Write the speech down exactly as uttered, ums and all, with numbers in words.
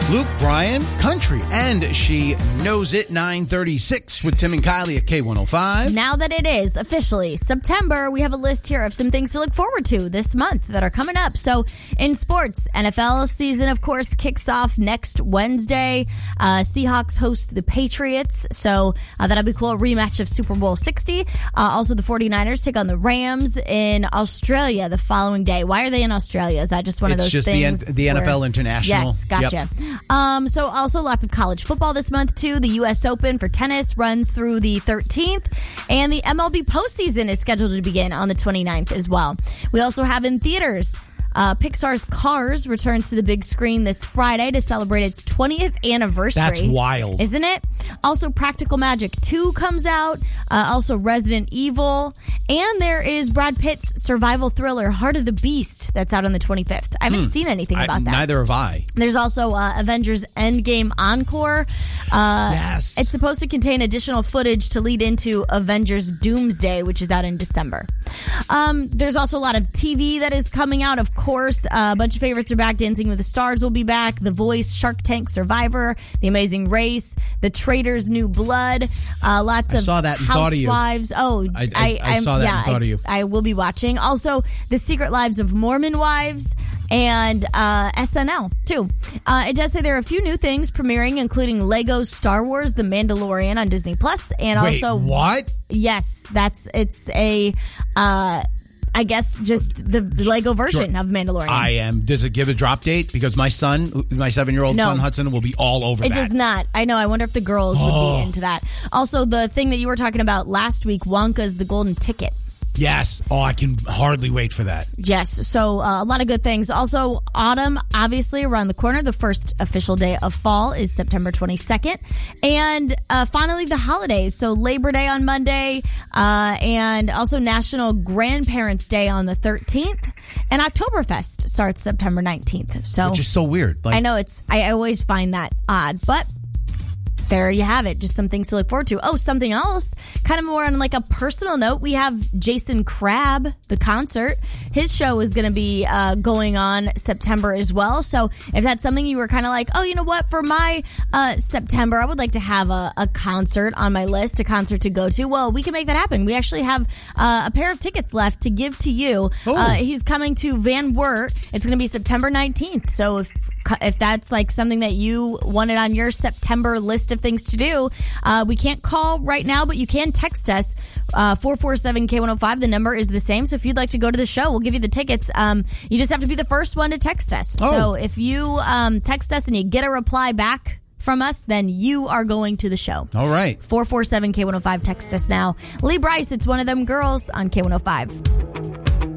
Luke Bryan, country, and she knows it. nine thirty-six with Tim and Kylie at K one oh five. Now that it is officially September, we have a list here of some things to look forward to this month that are coming up. So in sports, N F L season, of course, kicks off next Wednesday. Uh, Seahawks host the Patriots, so uh, that'll be cool. A rematch of Super Bowl sixty. Uh, also, the 49ers take on the Rams in Australia the following day. Why are they in Australia? Is that just one it's of those just things? The, the N F L where, International. Yes, gotcha. Yep. Um, so also lots of college football this month, too. The U S Open for tennis runs through the thirteenth, and the M L B postseason is scheduled to begin on the twenty-ninth as well. We also have in theaters, Uh, Pixar's Cars returns to the big screen this Friday to celebrate its twentieth anniversary. That's wild. Isn't it? Also, Practical Magic two comes out. Uh, also, Resident Evil. And there is Brad Pitt's survival thriller, Heart of the Beast, that's out on the twenty-fifth. I haven't hmm. seen anything about I, that. Neither have I. There's also uh, Avengers Endgame Encore. Uh, yes. It's supposed to contain additional footage to lead into Avengers Doomsday, which is out in December. Um, there's also a lot of T V that is coming out, of course. Uh, a bunch of favorites are back. Dancing with the Stars will be back. The Voice, Shark Tank, Survivor, The Amazing Race, The Traitors, New Blood. Uh, lots I of saw that and thought of you. Housewives. Oh, I, I, I saw that yeah, and thought I, of you. I will be watching. Also, The Secret Lives of Mormon Wives and uh, S N L, too. Uh, it does say there are a few new things premiering, including Lego Star Wars, The Mandalorian on Disney Plus, and Wait, also what? Yes, that's it's a. Uh, I guess just the Lego version of Mandalorian. I am. Does it give a drop date? Because my son, my seven-year-old no. son Hudson, will be all over it that. It does not. I know. I wonder if the girls oh. would be into that. Also, the thing that you were talking about last week, Wonka's The Golden Ticket. Yes. Oh, I can hardly wait for that. Yes. So uh, a lot of good things. Also, autumn, obviously, around the corner. The first official day of fall is September twenty-second. And uh, finally, the holidays. So Labor Day on Monday, uh, and also National Grandparents' Day on the thirteenth. And Oktoberfest starts September nineteenth. So, which is so weird. Like, I know it's, I, I always find that odd, but there you have it. Just some things to look forward to. Oh, something else, kind of more on like a personal note. We have Jason Crabb, the concert. His show is going to be uh, going on September as well. So if that's something you were kind of like, oh, you know what, for my uh, September, I would like to have a, a concert on my list, a concert to go to. Well, we can make that happen. We actually have uh, a pair of tickets left to give to you. Uh, he's coming to Van Wert. It's going to be September nineteenth. So if If that's like something that you wanted on your September list of things to do, uh, we can't call right now, but you can text us, uh, four four seven K one oh five. The number is the same. So if you'd like to go to the show, we'll give you the tickets. Um, you just have to be the first one to text us. Oh. So if you um, text us and you get a reply back from us, then you are going to the show. All right. four four seven K one oh five. Text us now. Lee Brice, It's One of Them Girls on K one oh five.